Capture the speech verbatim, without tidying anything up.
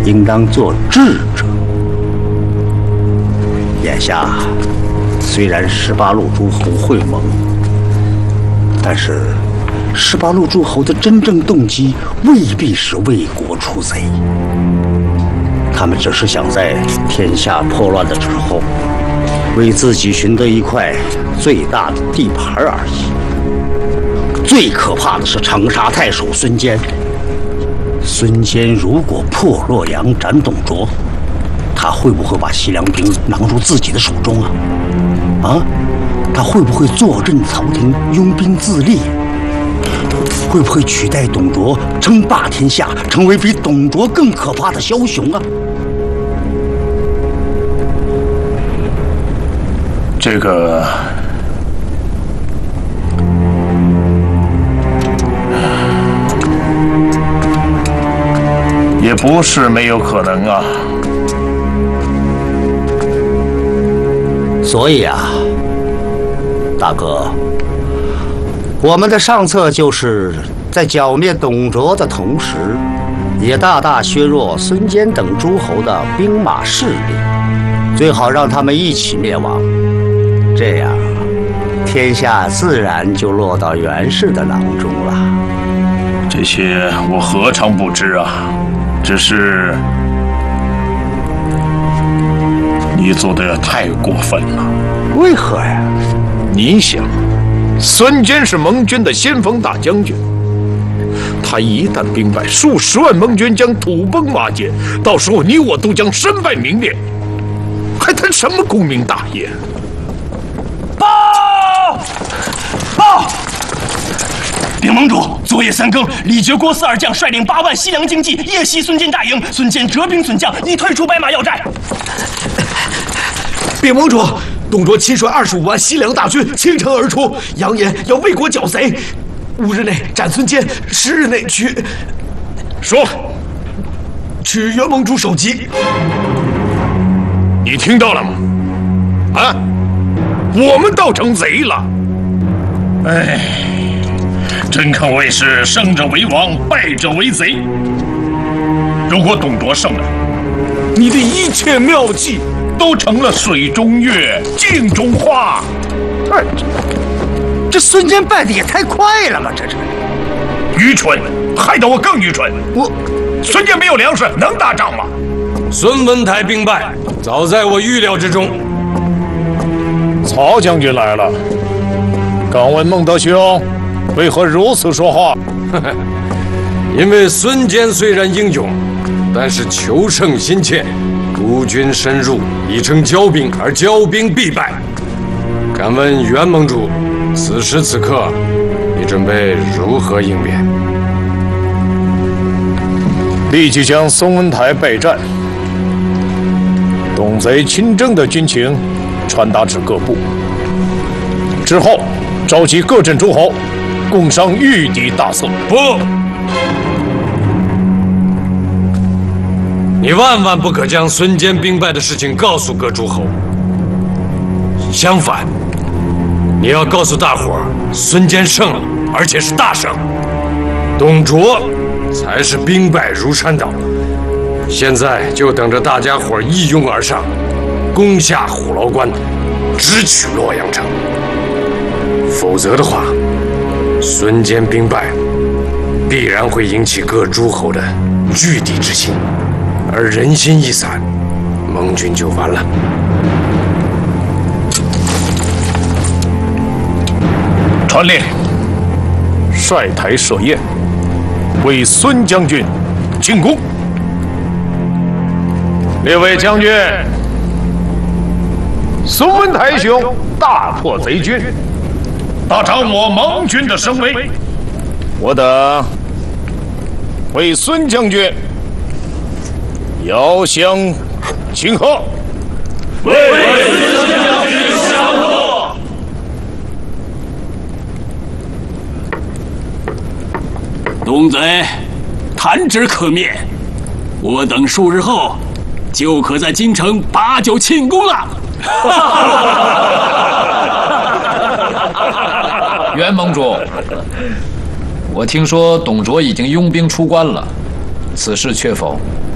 应当做智者。眼下，虽然十八路诸侯会盟，但是十八路诸侯的真正动机未必是为国除贼，他们只是想在天下破乱的时候，为自己寻得一块最大的地盘而已。最可怕的是长沙太守孙坚。孙坚如果破洛阳斩董卓，他会不会把西凉兵囊入自己的手中啊？啊，他会不会坐镇朝廷，拥兵自立？会不会取代董卓，称霸天下，成为比董卓更可怕的枭雄啊？ 这个。也不是没有可能啊。 所以啊，大哥，我们的上策就是在剿灭董卓的同时，也大大削弱孙坚等诸侯的兵马势力，最好让他们一起灭亡。这样，天下自然就落到袁氏的囊中了。 这些我何尝不知啊！只是你做的太过分了。 为何呀？ 你想，孙坚是盟军的先锋大将军，他一旦兵败，数十万盟军将土崩瓦解，到时候你我都将身败名裂，还谈什么功名大业？ 报！报！禀盟主，昨夜三更，李傕郭四二将率领八万西凉精骑夜袭孙坚大营，孙坚折兵损将，已退出白马要寨。 禀盟主，董卓亲率二十五万西凉大军倾城而出，扬言要为国剿贼，五日内斩孙坚，十日内取。 说， 取袁盟主首级。 你听到了吗？啊，我们倒成贼了。哎。真可谓是胜者为王，败者为贼。如果董卓胜了，你的一切妙计都成了水中月，镜中花。 哎，这这孙坚败的也太快了吧！这是愚蠢，害得我更愚蠢。我孙坚没有粮食，能打仗吗？ 孙文台兵败，早在我预料之中。 曹将军来了，敢问孟德兄？为何如此说话？ 因为孙坚虽然英勇，但是求胜心切，孤军深入，已成骄兵，而骄兵必败。敢问袁盟主，此时此刻，你准备如何应变？ 立即将宋文台备战、董贼亲征的军情传达至各部，之后召集各镇诸侯。共商御敌大策。 不，你万万不可将孙坚兵败的事情告诉各诸侯。相反，你要告诉大伙儿，孙坚胜了，而且是大胜。董卓才是兵败如山倒。现在就等着大家伙一拥而上，攻下虎牢关，直取洛阳城。否则的话，孙坚兵败，必然会引起各诸侯的惧敌之心，而人心一散，盟军就完了。 传令，率台设宴，为孙将军庆功。列位将军，孙文台兄大破贼军，大彰我盟军的声威，我等为孙将军遥相庆贺。 为孙将军相贺。董贼，弹指可灭，我等数日后就可在京城把酒庆功了。 袁盟主，我听说董卓已经拥兵出关了，此事确否？